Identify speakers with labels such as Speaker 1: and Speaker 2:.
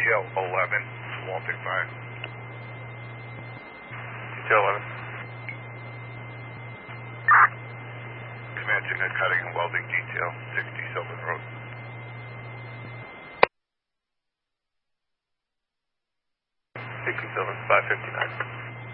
Speaker 1: Detail 11, Walter 5.
Speaker 2: Detail 11.
Speaker 1: Command Unit Cutting and Welding Detail, 60 Sylvan Road.
Speaker 2: 60 Sylvan, 559.